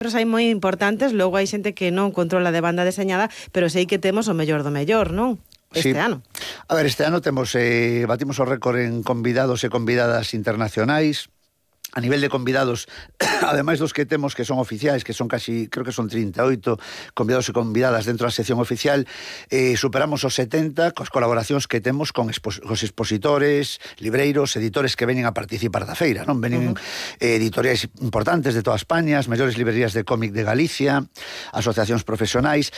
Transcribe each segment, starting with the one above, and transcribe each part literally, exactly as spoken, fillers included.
hai moi importantes, logo hai xente que non controla de banda deseñada, pero sei que temos o mellor do mellor, non? Este sí. ano. A ver, este ano temos eh, batimos o récord en convidados e convidadas internacionais. A nivel de convidados, ademais dos que temos que son oficiais, que son casi, creo que son trinta e oito convidados e convidadas dentro da sección oficial, eh, superamos os setenta cos colaboracións que temos con expos, cos expositores, libreiros, editores que veñen a participar da feira, non? Veñen uh -huh. eh, editoriais importantes de toda España, as mellores librerías de cómic de Galicia, asociacións profesionais,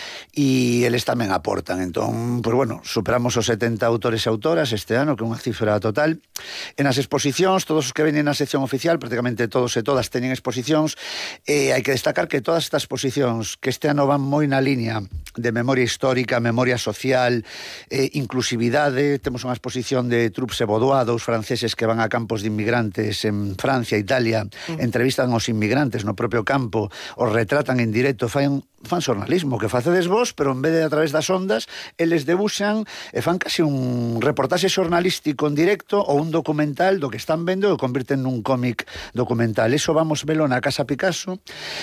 e eles tamén aportan. Entón, pues bueno, superamos os setenta autores e autoras este ano, que é unha cifra total. En as exposicións, todos os que veñen na sección oficial, prácticamente todos e todas teñen exposicións, e hai que destacar que todas estas exposicións que este ano van moi na liña de memoria histórica, memoria social, eh, inclusividade. Temos unha exposición de Trups e Baudois, dous franceses que van a campos de inmigrantes en Francia, Italia, uh -huh. entrevistan aos inmigrantes no propio campo, os retratan en directo, fan fan xornalismo que facedes vos, pero en vez de a través das ondas, eles debuxan e fan casi un reportaxe xornalístico en directo ou un documental do que están vendo e o convirten nun cómic documental. Eso vamos velo na Casa Picasso.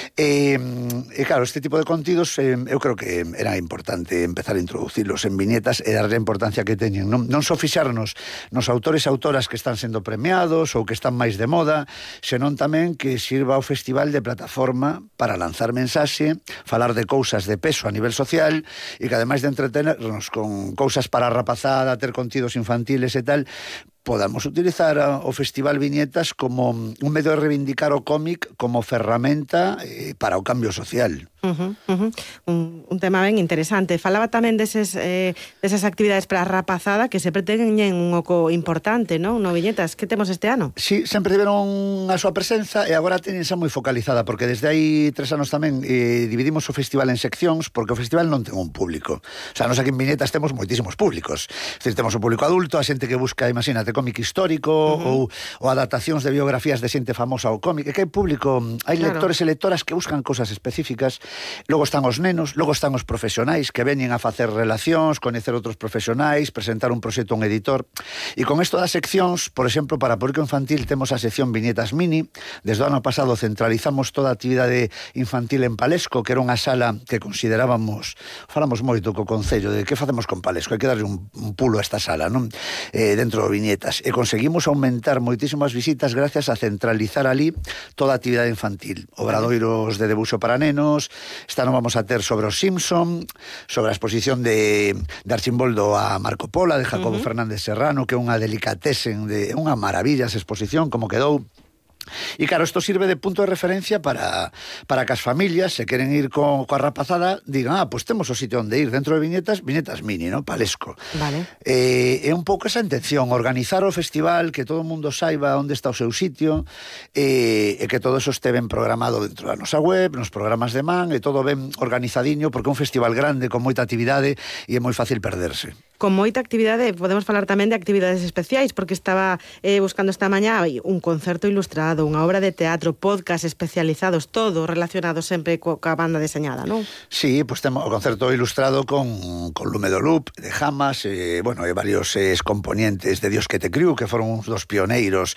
E, e claro, este tipo de contidos eh, eu creo que era importante empezar a introducirlos en viñetas e darle a importancia que teñen. Non, non só fixarnos nos autores e autoras que están sendo premiados ou que están máis de moda, senón tamén que sirva o festival de plataforma para lanzar mensaxe, falar de cousas de peso a nivel social e que ademais de entretenernos con cousas para a rapazada, ter contidos infantiles e tal, podamos utilizar o Festival Viñetas como un medio de reivindicar o cómic como ferramenta eh, para o cambio social. Uh -huh, uh -huh. Un, un tema ben interesante. Falaba tamén deses, eh, desas actividades para a rapazada que sempre teñen un oco importante, non? No Viñetas, que temos este ano? Sí, sempre tiveron a súa presenza e agora teñen xa moi focalizada, porque desde hai tres anos tamén eh, dividimos o festival en seccións, porque o festival non ten un público. O sea, nos aquí en Viñetas temos moitísimos públicos. Es decir, temos o público adulto, a xente que busca, imagínate, cómic histórico, uh -huh. ou, ou adaptacións de biografías de xente famosa ao cómic, e que hai público, hai claro. lectores e lectoras que buscan cosas específicas. Logo están os nenos, logo están os profesionais que veñen a facer relacións, coñecer outros profesionais, presentar un proxecto a un editor. E con isto das seccións, por exemplo, para público infantil temos a sección Viñetas Mini. Desde o ano pasado centralizamos toda a actividade infantil en Palesco, que era unha sala que considerábamos, falamos moito co Concello de que facemos con Palesco, hai que darlle un, un pulo a esta sala, non? Eh, dentro do Viñetas. E conseguimos aumentar moitísimas visitas gracias a centralizar ali toda a actividade infantil. Obradoiros de debuxo para nenos, esta non vamos a ter sobre os Simpson, sobre a exposición de, de Archimboldo a Marco Polo, de Jacobo uh -huh. Fernández Serrano, que é unha delicatessen, de unha maravilla esa exposición, como quedou. E claro, isto sirve de punto de referencia para, para que as familias, se queren ir co, coa rapazada, digan, ah, pois pues temos o sitio onde ir dentro de Viñetas, Viñetas Mini, ¿no? Palesco. Vale. Eh, é un pouco esa intención, organizar o festival, que todo o mundo saiba onde está o seu sitio, eh, e que todo eso este ben programado dentro da nosa web, nos programas de man, e todo ben organizadiño, porque é un festival grande, con moita actividade, e é moi fácil perderse. Con moita actividade, podemos falar tamén de actividades especiais, porque estaba eh, buscando esta mañá un concerto ilustrado, unha obra de teatro, podcast especializados, todo relacionado sempre co, coa banda deseñada, non? Sí, pues temos o concerto ilustrado con, con Lume do Loop, de Hamas, eh, bueno, e varios eh, componentes de Dios que te criou, que foron uns dos pioneiros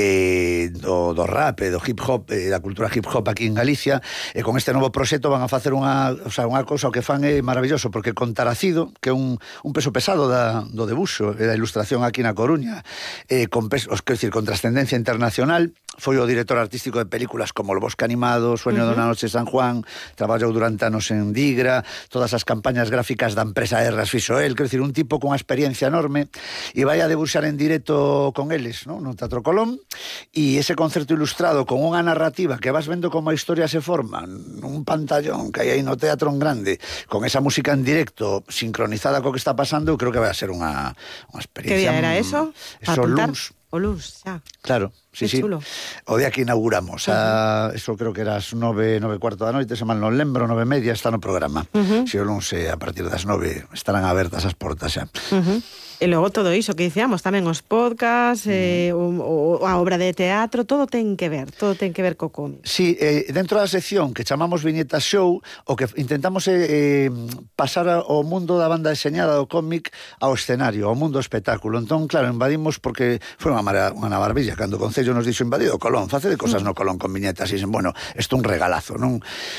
eh, do, do rap, eh, do hip hop, eh, da cultura hip hop aquí en Galicia, e con este novo proxecto van a facer unha, o sea, unha cousa que fan é maravilloso, porque con Taracido, que é un, un peso pesado Da, do debuxo e da ilustración aquí na Coruña, eh, con, pes, os, quero dicir, con trascendencia internacional, foi o director artístico de películas como El Bosque Animado, Sueño uh -huh. de unha noche en San Juan, traballou durante anos en Digra, todas as campañas gráficas da empresa Erras fixo el, quero dicir, un tipo con unha experiencia enorme, e vai a debuxar en directo con eles, ¿no? No Teatro Colón, e ese concerto ilustrado con unha narrativa que vas vendo como a historia se forma nun pantallón que hai aí no teatro en grande, con esa música en directo sincronizada co que está pasando, creo que vai a ser unha, unha experiencia. Que día era eso? Eso, luns. O luns, xa. Claro, sí, que sí. Chulo. O día que inauguramos, uh -huh. a, eso creo que era as nove, nove cuarto da noite, se mal non lembro, nove media, está no programa. Uh -huh. Si o luns, a partir das nove, estarán abertas as portas xa. Uh -huh. E logo todo iso que dicíamos, tamén os podcasts, eh, o, o, a obra de teatro, todo ten que ver, todo ten que ver co cómic. Sí, eh, dentro da sección que chamamos Viñeta Show, o que intentamos é eh, pasar ao mundo da banda deseñada do cómic ao escenario, ao mundo do espectáculo. Entón, claro, invadimos porque foi unha, unha barbilla, cando o Concello nos dixo invadido o Colón, face de cosas no Colón con viñetas, e dixen, bueno, isto é un regalazo, non?